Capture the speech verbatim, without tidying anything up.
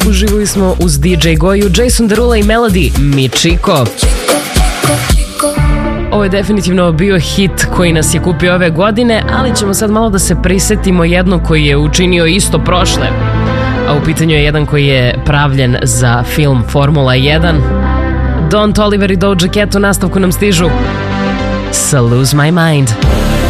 Uživali smo uz D J Goju, Jason Derulo i Melody, Mi Chico. Ovo je definitivno bio hit koji nas je kupio ove godine, ali ćemo sad malo da se prisetimo jednog koji je učinio isto prošle. A u pitanju je jedan koji je pravljen za film Formula jedan. Don Toliver i Doja Cat u nastavku nam stižu sa Lose My Mind.